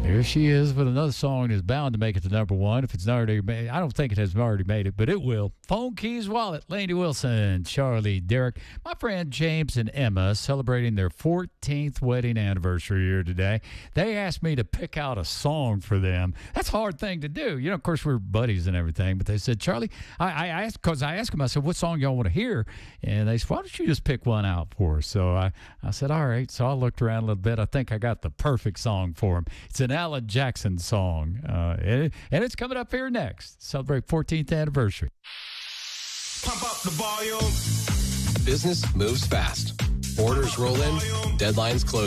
There she is with another song that's bound to make it to number one. If it's not already made, I don't think it has already made it, but it will. Phone Keys Wallet, Laney Wilson, Charlie, Derek, my friend James and Emma celebrating their 14th wedding anniversary here today. They asked me to pick out a song for them. That's a hard thing to do. You know, of course, we're buddies and everything, but they said, Charlie, I asked them, I said, what song y'all want to hear? And they said, why don't you just pick one out for us? So I said, all right. So I looked around a little bit. I think I got the perfect song for them. It's an Alan Jackson song, and it's coming up here next. Celebrate 14th anniversary. Pump up the volume. Business moves fast. Orders roll in, deadlines close.